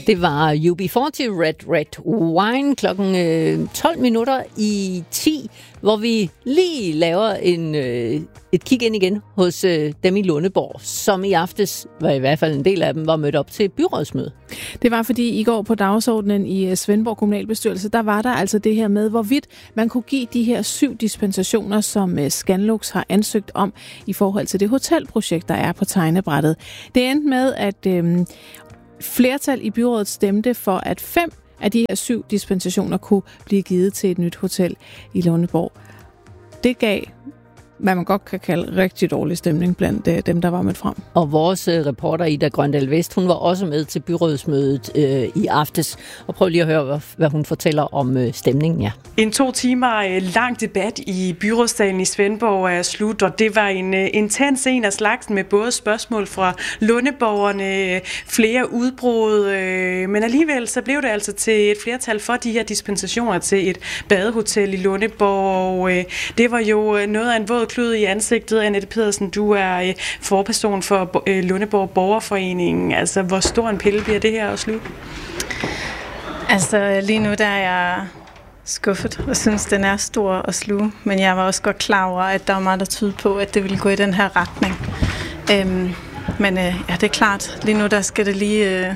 Det var UB40 Red Wine klokken 12 minutter i 10, hvor vi lige laver et kig ind igen hos dem i Lundeborg, som i aftes, var i hvert fald en del af dem, var mødt op til byrådsmøde. Det var fordi i går på dagsordenen i Svendborg Kommunalbestyrelse, der var der altså det her med, hvorvidt man kunne give de her 7 dispensationer, som Scanlux har ansøgt om i forhold til det hotelprojekt, der er på tegnebrættet. Det endte med, at flertal i byrådet stemte for, at 5 af de her 7 dispensationer kunne blive givet til et nyt hotel i Lundeborg. Det gav, hvad man godt kan kalde rigtig dårlig stemning blandt dem, der var med frem. Og vores reporter Ida Grøndal Vest, hun var også med til byrådsmødet i aftes. Og prøv lige at høre, hvad hun fortæller om stemningen, ja. En 2 timer lang debat i byrådssalen i Svendborg er slut, og det var en intens en af slagsen med både spørgsmål fra lundeborgerne, flere udbrud, men alligevel så blev det altså til et flertal for de her dispensationer til et badehotel i Lundeborg, og det var jo noget af en våd klud i ansigtet. Annette Pedersen, du er forperson for Lundeborg Borgerforeningen. Altså, hvor stor en pille bliver det her at slutte? Altså, lige nu der er jeg skuffet og synes, den er stor og sluge. Men jeg var også godt klar over, at der var meget, der tyder på, at det ville gå i den her retning. Men ja, det er klart. Lige nu der skal det lige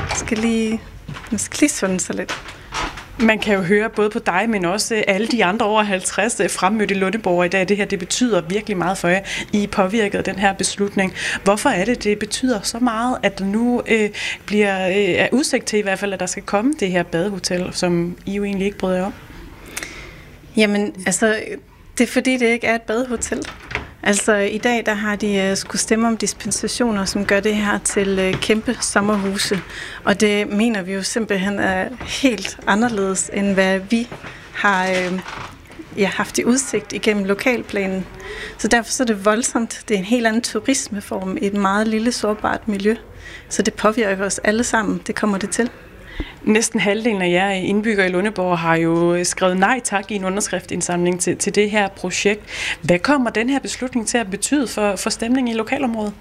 sunde sig lidt. Man kan jo høre både på dig, men også alle de andre over 50 fremmødte lundeborgere i dag. Det her, det betyder virkelig meget for jer. I er påvirket af den her beslutning. Hvorfor er det betyder så meget, at der nu bliver udsigt til i hvert fald, at der skal komme det her badehotel, som I jo egentlig ikke bryder jer om? Jamen, altså, det er fordi, det ikke er et badehotel. Altså i dag der har de skulle stemme om dispensationer, som gør det her til kæmpe sommerhuse. Og det mener vi jo simpelthen er helt anderledes, end hvad vi har haft i udsigt igennem lokalplanen. Så derfor så er det voldsomt. Det er en helt anden turismeform i et meget lille sårbart miljø. Så det påvirker os alle sammen. Det kommer det til. Næsten halvdelen af jer indbyggere i Lundeborg har jo skrevet nej tak i en underskriftindsamling til det her projekt. Hvad kommer den her beslutning til at betyde for stemningen i lokalområdet?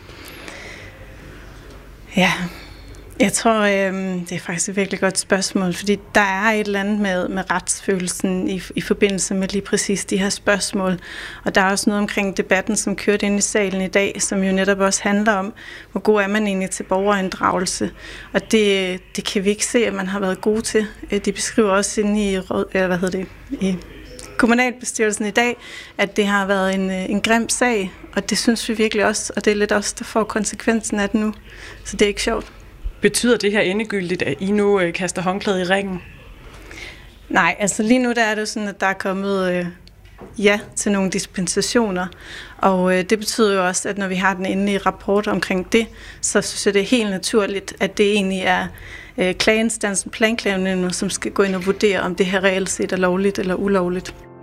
Ja, jeg tror, det er faktisk et virkelig godt spørgsmål, fordi der er et eller andet med retsfølelsen i forbindelse med lige præcis de her spørgsmål. Og der er også noget omkring debatten, som kørte ind i salen i dag, som jo netop også handler om, hvor god er man egentlig til borgerinddragelse. Og det kan vi ikke se, at man har været gode til. De beskriver også inde i kommunalbestyrelsen i dag, at det har været en grim sag, og det synes vi virkelig også, og det er lidt også, der får konsekvensen af det nu. Så det er ikke sjovt. Betyder det her endegyldigt, at I nu kaster håndklædet i ringen? Nej, altså lige nu der er det jo sådan, at der er kommet ja til nogle dispensationer, og det betyder jo også, at når vi har den endelige rapport omkring det, så synes jeg, det er helt naturligt, at det egentlig er klageinstansen, Planklagenævnet, som skal gå ind og vurdere, om det her reelt set er lovligt eller ulovligt.